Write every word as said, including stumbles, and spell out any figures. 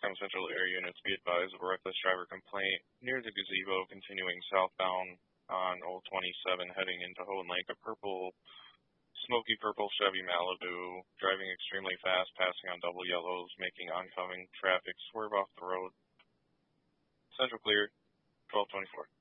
Excom Central Air Units, be advised of a reckless driver complaint near the gazebo continuing southbound on Old twenty-seven heading into Houghton Lake. A purple, smoky purple Chevy Malibu driving extremely fast, passing on double yellows, making oncoming traffic swerve off the road. Central clear, twelve twenty-four.